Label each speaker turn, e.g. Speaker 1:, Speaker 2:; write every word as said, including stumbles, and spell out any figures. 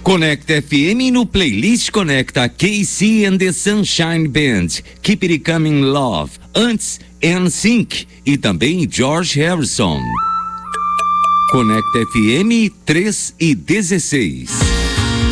Speaker 1: Conecta F M no playlist Conecta K C and the Sunshine Band, Keep It Coming Love, antes N Sync e também George Harrison. Conecta F M três e dezesseis.